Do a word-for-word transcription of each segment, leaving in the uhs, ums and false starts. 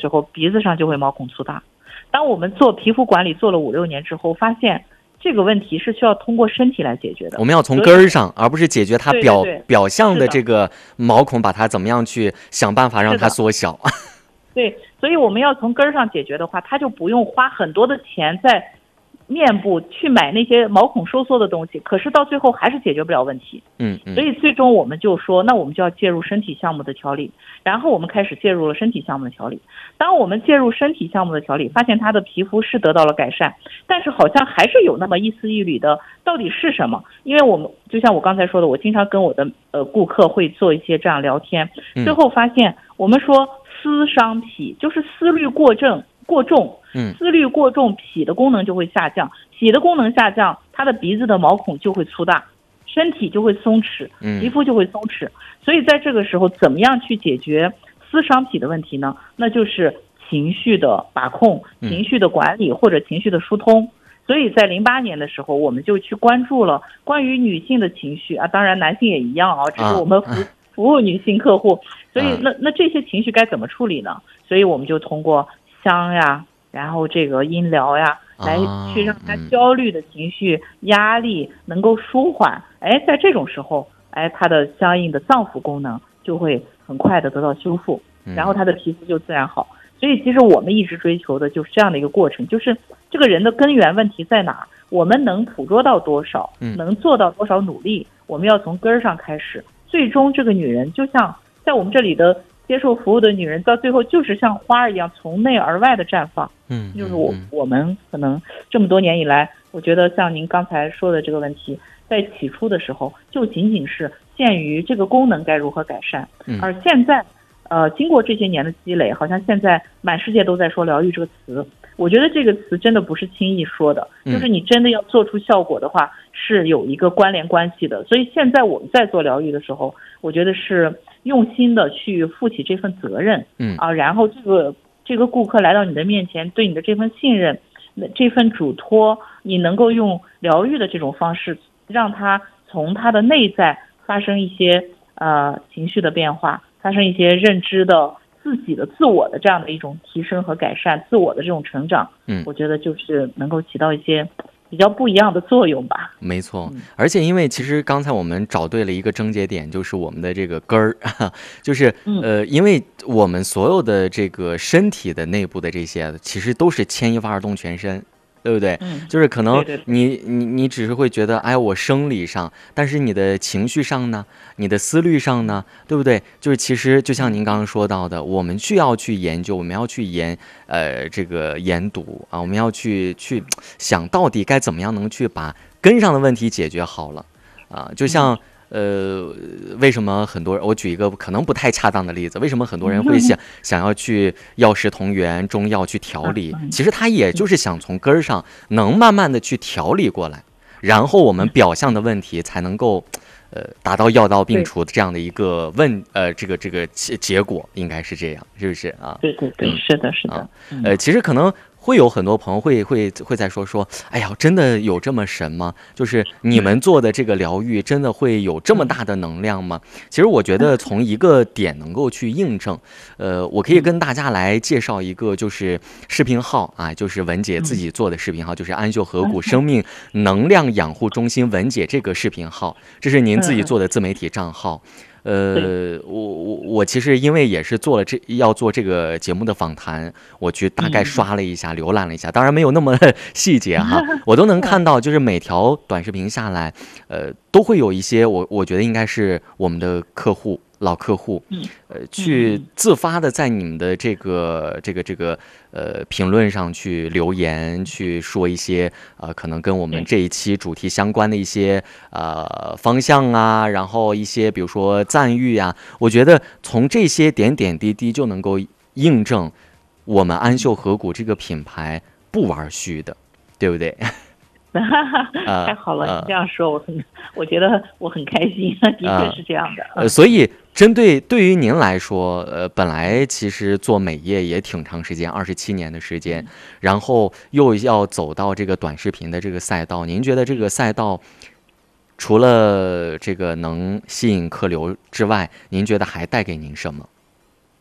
时候，鼻子上就会毛孔粗大。当我们做皮肤管理做了五六年之后，发现这个问题是需要通过身体来解决的。 我们要从根儿上，而不是解决它表对对对表象的这个毛孔，把它怎么样去想办法让它缩小。 对，所以我们要从根儿上解决的话，它就不用花很多的钱在面部去买那些毛孔收缩的东西，可是到最后还是解决不了问题。 嗯嗯。 所以最终我们就说，那我们就要介入身体项目的调理，然后我们开始介入了身体项目的调理。当我们介入身体项目的调理，发现他的皮肤是得到了改善，但是好像还是有那么一丝一缕的，到底是什么？因为我们就像我刚才说的，我经常跟我的呃顾客会做一些这样聊天，最后发现我们说思伤脾，就是思虑过正过重。 嗯， 思虑过重，脾的功能就会下降，脾的功能下降，它的鼻子的毛孔就会粗大，身体就会松弛，皮肤就会松弛。所以在这个时候，怎么样去解决思伤脾的问题呢？那就是情绪的把控、情绪的管理或者情绪的疏通。所以在零八年的时候，我们就去关注了关于女性的情绪啊，当然男性也一样啊，只是我们服服务女性客户。所以那那这些情绪该怎么处理呢？所以我们就通过香呀。然后这个音疗呀，来去让他焦虑的情绪、压力能够舒缓。哎，在这种时候，哎，他的相应的脏腑功能就会很快的得到修复，然后他的皮肤就自然好。所以其实我们一直追求的就是这样的一个过程，就是这个人的根源问题在哪，我们能捕捉到多少，能做到多少努力，我们要从根儿上开始。最终这个女人就像在我们这里的接受服务的女人，到最后就是像花儿一样从内而外的绽放。 嗯， 就是我我们可能这么多年以来，我觉得像您刚才说的这个问题，在起初的时候就仅仅是限于这个功能该如何改善，而现在呃经过这些年的积累，好像现在满世界都在说疗愈这个词。我觉得这个词真的不是轻易说的，就是你真的要做出效果的话，是有一个关联关系的。所以现在我们在做疗愈的时候，我觉得是用心的去负起这份责任， 嗯啊，然后这个这个顾客来到你的面前，对你的这份信任，这份嘱托，你能够用疗愈的这种方式，让他从他的内在发生一些呃情绪的变化，发生一些认知的自己的自我的这样的一种提升和改善，自我的这种成长， 嗯， 我觉得就是能够起到一些比较不一样的作用吧。 没错，而且因为其实刚才我们找对了一个症结点，就是我们的这个根儿，就是呃，因为我们所有的这个身体的内部的这些，其实都是牵一发而动全身。对不对？ 嗯， 就是可能对对对你你你只是会觉得，哎，我生理上，但是你的情绪上呢，你的思虑上呢，对不对？就是其实就像您刚刚说到的，我们需要去研究，我们要去研呃这个研读啊，我们要去去想到底该怎么样能去把根上的问题解决好了啊，就像。呃，为什么很多人？我举一个可能不太恰当的例子，为什么很多人会想想要去药食同源、中药去调理？其实他也就是想从根儿上能慢慢的去调理过来，然后我们表象的问题才能够，呃，达到药到病除这样的一个问呃这个这个结结果，应该是这样，是不是啊？ 对对对，是的，是的。 啊、呃，其实可能。会有很多朋友会会会在说说，哎呀，真的有这么神吗？就是你们做的这个疗愈，真的会有这么大的能量吗？其实我觉得从一个点能够去印证，呃，我可以跟大家来介绍一个就是视频号啊，就是文姐自己做的视频号，就是安秀合谷生命能量养护中心文姐这个视频号，这是您自己做的自媒体账号。呃，我我我其实因为也是做了这要做这个节目的访谈，我去大概刷了一下，浏览了一下，当然没有那么细节哈，我都能看到，就是每条短视频下来，呃，都会有一些我我觉得应该是我们的客户。老客户，呃，去自发的在你们的这个这个这个呃评论上去留言，去说一些呃可能跟我们这一期主题相关的一些呃方向啊，然后一些比如说赞誉啊，我觉得从这些点点滴滴就能够印证我们安秀合谷这个品牌不玩虚的，对不对？ 太好了，你这样说我很，我觉得我很开心，的确是这样的。 呃，所以针对对于您来说，呃，本来其实做美业也挺长时间，二十七年的时间，然后又要走到这个短视频的这个赛道，您觉得这个赛道除了这个能吸引客流之外，您觉得还带给您什么？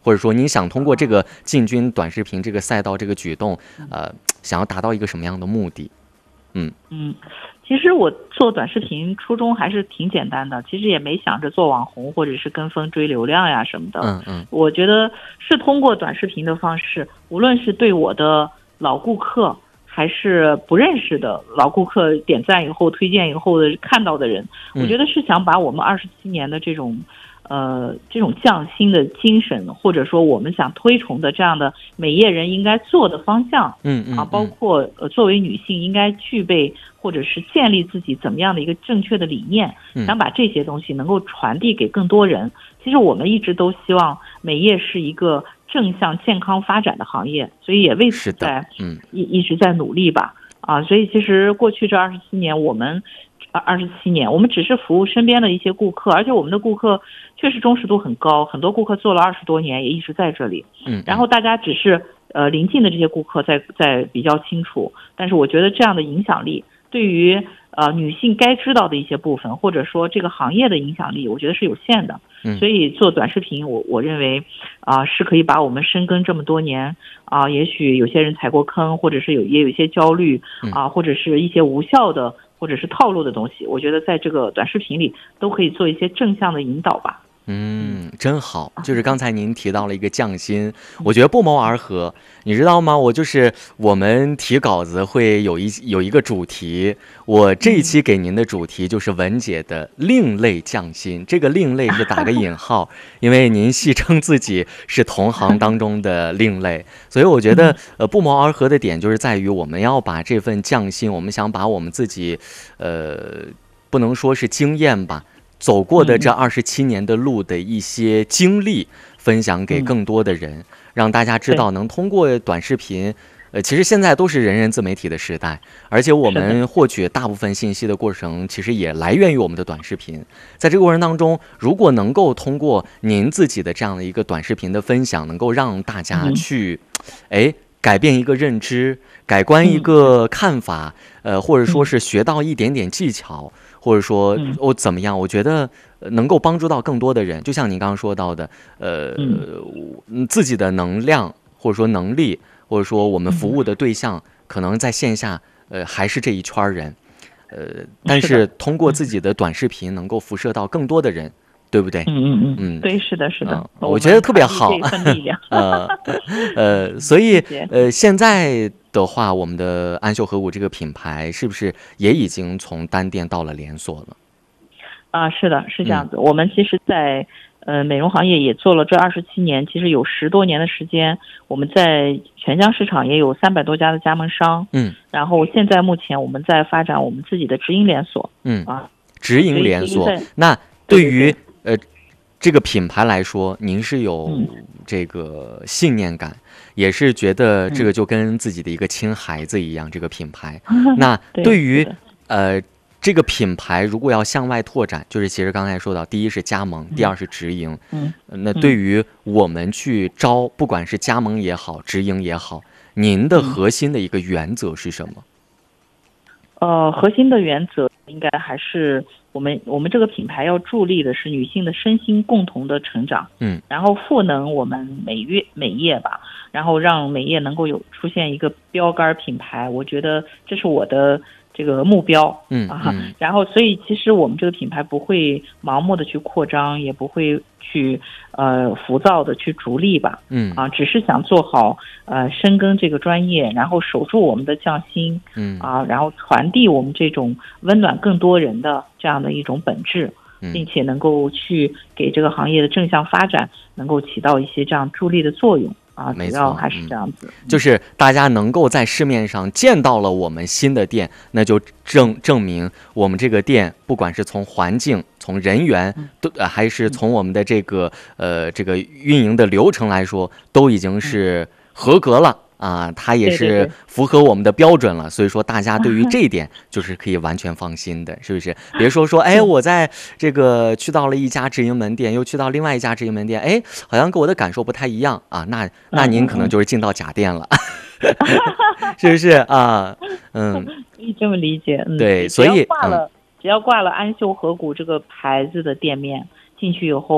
或者说您想通过这个进军短视频这个赛道这个举动，呃，想要达到一个什么样的目的？嗯嗯，其实我做短视频初衷还是挺简单的，其实也没想着做网红或者是跟风追流量呀什么的。 嗯嗯， 我觉得是通过短视频的方式，无论是对我的老顾客，还是不认识的老顾客点赞以后、推荐以后的看到的人，我觉得是想把我们二十七年的这种。呃，这种匠心的精神，或者说我们想推崇的这样的美业人应该做的方向， 嗯嗯啊，包括呃作为女性应该具备或者是建立自己怎么样的一个正确的理念，想把这些东西能够传递给更多人。其实我们一直都希望美业是一个正向健康发展的行业，所以也为此在嗯一一直在努力吧。啊，所以其实过去这二十七年，我们二十七年，我们只是服务身边的一些顾客，而且我们的顾客确实忠实度很高，很多顾客做了二十多年，也一直在这里。 嗯， 然后大家只是呃临近的这些顾客在在比较清楚，但是我觉得这样的影响力对于呃女性该知道的一些部分，或者说这个行业的影响力，我觉得是有限的。 嗯， 所以做短视频，我我认为啊、呃、是可以把我们深耕这么多年啊、呃，也许有些人踩过坑，或者是有也有一些焦虑啊、呃，或者是一些无效的或者是套路的东西，我觉得在这个短视频里都可以做一些正向的引导吧。 嗯，真好。就是刚才您提到了一个匠心，我觉得不谋而合。你知道吗？我就是我们提稿子会有一有一个主题，我这一期给您的主题就是文姐的另类匠心。这个另类是打个引号，因为您戏称自己是同行当中的另类，所以我觉得呃不谋而合的点就是在于我们要把这份匠心，我们想把我们自己呃不能说是经验吧。走过的这二十七年的路的一些经历，分享给更多的人，让大家知道能通过短视频，呃，其实现在都是人人自媒体的时代，而且我们获取大部分信息的过程，其实也来源于我们的短视频。在这个过程当中，如果能够通过您自己的这样的一个短视频的分享，能够让大家去，哎。改变一个认知，改观一个看法，呃，或者说是学到一点点技巧，或者说我、哦、怎么样？我觉得能够帮助到更多的人。就像您刚刚说到的，呃，嗯、自己的能量或者说能力，或者说我们服务的对象，可能在线下，呃，还是这一圈人，呃，但是通过自己的短视频，能够辐射到更多的人。对不对？ 嗯嗯嗯嗯，对，是的，是的， 嗯、我觉得特别好。呃呃，所以呃，现在的话，我们的安秀河谷这个品牌是不是也已经从单店到了连锁了？ 啊，是的，是这样子。嗯、我们其实在，在呃美容行业也做了这二十七年，其实有十多年的时间。我们在全疆市场也有三百多家的加盟商。嗯，然后现在目前我们在发展我们自己的直营连锁。嗯啊， 直营连锁。那对于对对呃，这个品牌来说，您是有这个信念感，嗯、也是觉得这个就跟自己的一个亲孩子一样。嗯、这个品牌，那对于呃这个品牌，如果要向外拓展，就是其实刚才说到，第一是加盟，嗯、第二是直营。嗯，那对于我们去招，不管是加盟也好，直营也好，您的核心的一个原则是什么？ 呃，核心的原则应该还是我们我们这个品牌要助力的是女性的身心共同的成长，嗯，然后赋能我们美业美业吧，然后让美业能够有出现一个标杆品牌，我觉得这是我的这个目标，嗯啊，嗯然后所以其实我们这个品牌不会盲目的去扩张，也不会去呃浮躁的去逐利吧，嗯啊，只是想做好呃深耕这个专业，然后守住我们的匠心，嗯啊，然后传递我们这种温暖更多人的这样的一种本质，并且能够去给这个行业的正向发展能够起到一些这样助力的作用。啊，主要还是这样子、 嗯，就是大家能够在市面上见到了我们新的店，那就证证明我们这个店不管是从环境、从人员，都、呃、还是从我们的这个呃这个运营的流程来说，都已经是合格了。啊，它也是符合我们的标准了，对对对，所以说大家对于这一点就是可以完全放心的，是不是？别说说，哎，我在这个去到了一家直营门店，又去到另外一家直营门店，哎，好像跟我的感受不太一样啊，那那您可能就是进到假店了，是不是啊？嗯， 可以这么理解，嗯， 对，所以挂了、嗯、只要挂了安秀河谷这个牌子的店面进去以后。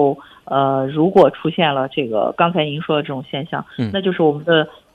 呃，如果出现了这个刚才您说的这种现象， 嗯， 那就是我们的